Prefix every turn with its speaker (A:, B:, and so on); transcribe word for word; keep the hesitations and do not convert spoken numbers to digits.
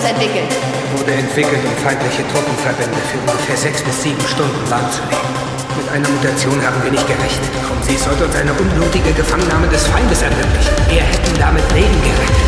A: entwickelt?
B: Er wurde entwickelt, um feindliche Truppenverbände für ungefähr sechs bis sieben Stunden lahmzulegen. Mit einer Mutation haben wir nicht gerechnet. Sie sollte uns eine unblutige Gefangennahme des Feindes ermöglichen. Wir hätten damit Leben gerettet.